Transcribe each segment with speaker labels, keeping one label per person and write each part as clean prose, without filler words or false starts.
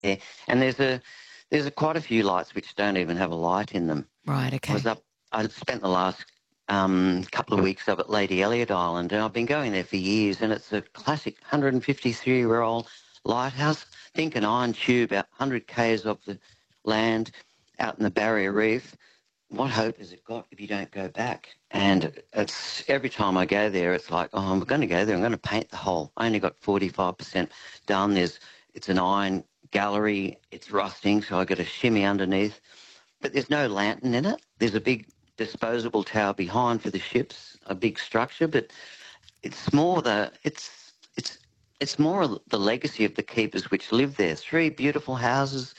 Speaker 1: Yeah, and there's quite a few lights which don't even have a light in them.
Speaker 2: Right,
Speaker 1: I was
Speaker 2: okay.
Speaker 1: up. I spent the last couple of weeks up at Lady Elliot Island, and I've been going there for years. And it's a classic 153-year-old lighthouse. Think an iron tube, about 100 k's of the land, out in the Barrier Reef. What hope has it got if you don't go back? And it's every time I go there, it's like, oh, I'm going to go there. I'm going to paint the whole. I only got 45% done. It's an iron gallery. It's rusting, so I got to shimmy underneath. But there's no lantern in it. There's a big disposable tower behind for the ships, a big structure. But it's more it's more the legacy of the keepers which live there. Three beautiful houses.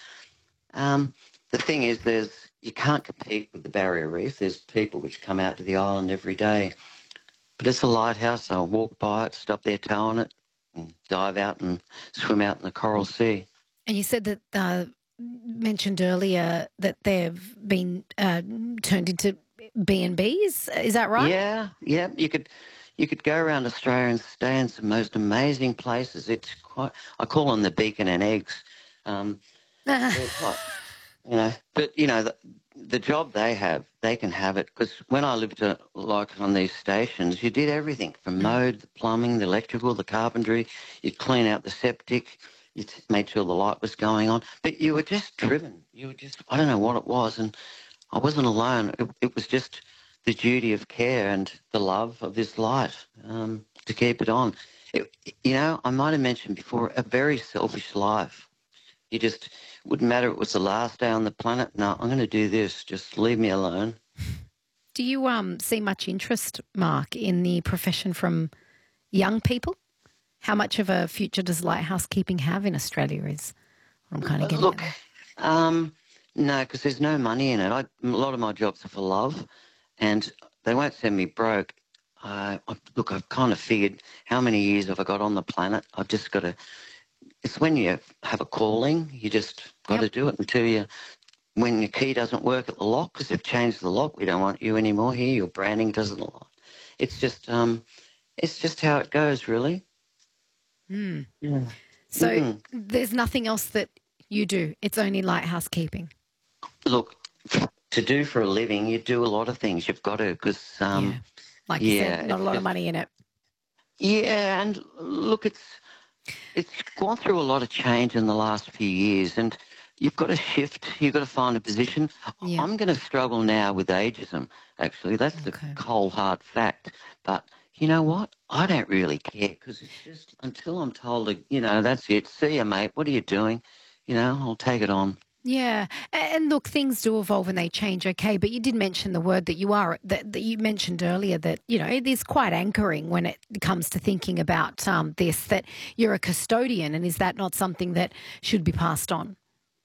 Speaker 1: The thing is, you can't compete with the Barrier Reef. There's people which come out to the island every day. But it's a lighthouse. I'll walk by it, stop there, tow on it, and dive out and swim out in the Coral Sea.
Speaker 2: And you said that mentioned earlier that they've been turned into B&Bs. Is that right?
Speaker 1: Yeah, yeah. You could go around Australia and stay in some most amazing places. It's quite. I call them the bacon and eggs. They're quite, But the job they have, they can have it because when I lived like on these stations, you did everything from mode, the plumbing, the electrical, the carpentry. You'd clean out the septic. You made sure the light was going on. But you were just driven. You were just, I don't know what it was. And I wasn't alone. It was just the duty of care and the love of this light to keep it on. I might have mentioned before, a very selfish life. You just, wouldn't matter if it was the last day on the planet. No, I'm going to do this. Just leave me alone.
Speaker 2: Do you see much interest, Mark, in the profession from young people? How much of a future does lighthouse keeping have in Australia is what I'm kind of getting
Speaker 1: Look,
Speaker 2: at.
Speaker 1: no, because there's no money in it. A lot of my jobs are for love, and they won't send me broke. Look, I've kind of figured how many years have I got on the planet. I've just got to. It's when you have a calling, you just got to do it until when your key doesn't work at the lock, because they've changed the lock. We don't want you anymore here. Your branding doesn't lie. It's just how it goes, really. Yeah.
Speaker 2: So there's nothing else that you do. It's only lighthouse keeping.
Speaker 1: Look, to do for a living, you do a lot of things. You've got to, because
Speaker 2: like you said, not a lot of money in it.
Speaker 1: Yeah, and look, it's gone through a lot of change in the last few years, and you've got to shift. You've got to find a position.
Speaker 2: Yeah.
Speaker 1: I'm going to struggle now with ageism, actually. That's the cold, hard fact. But you know what? I don't really care because it's just until I'm told, that's it. See you, mate. What are you doing? I'll take it on.
Speaker 2: Yeah. And look, things do evolve and they change, okay, but you did mention the word that you mentioned earlier that, it is quite anchoring when it comes to thinking about this, that you're a custodian, and is that not something that should be passed on?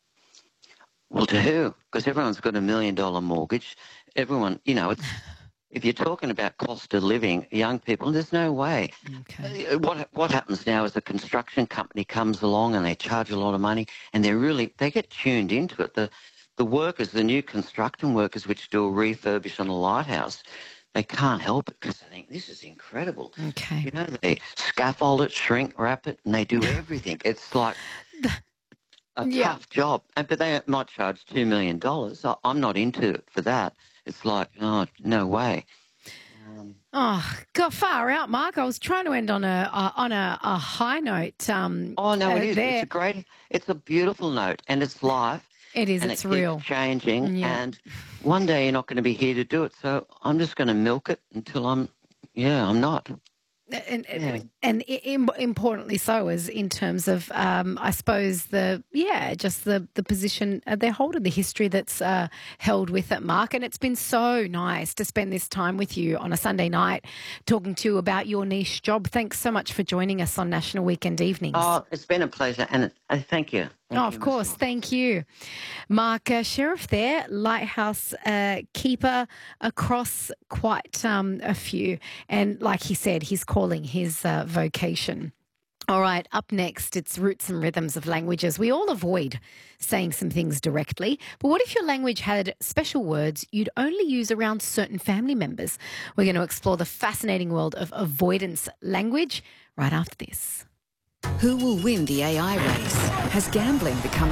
Speaker 1: Well, to who? Because everyone's got $1 million mortgage. Everyone, if you're talking about cost of living, young people, there's no way.
Speaker 2: Okay.
Speaker 1: What happens now is a construction company comes along and they charge a lot of money, and they get tuned into it. The workers, the new construction workers which do a refurbish on a lighthouse, they can't help it because they think this is incredible.
Speaker 2: Okay.
Speaker 1: They scaffold it, shrink wrap it, and they do everything. It's like a tough job. But they might charge $2 million. I'm not into it for that. It's like, oh, no way.
Speaker 2: Oh, got far out, Mark. I was trying to end on a high note.
Speaker 1: Oh no, it is.
Speaker 2: There.
Speaker 1: It's a beautiful note, and it's life.
Speaker 2: It is.
Speaker 1: And
Speaker 2: It's
Speaker 1: it
Speaker 2: real.
Speaker 1: keeps changing,
Speaker 2: Yeah.
Speaker 1: and one day you're not going to be here to do it. So I'm just going to milk it until I'm not.
Speaker 2: And importantly so, as in terms of, I suppose, the position they hold and the history that's held with it, Mark. And it's been so nice to spend this time with you on a Sunday night talking to you about your niche job. Thanks so much for joining us on National Weekend Evenings.
Speaker 1: Oh, it's been a pleasure, and thank you.
Speaker 2: Of course. Thank you. Mark Sheriff there, lighthouse keeper across quite a few. And like he said, he's calling his vocation. All right, up next, it's Roots and Rhythms of Languages. We all avoid saying some things directly, but what if your language had special words you'd only use around certain family members? We're going to explore the fascinating world of avoidance language right after this.
Speaker 3: Who will win the AI race? Has gambling become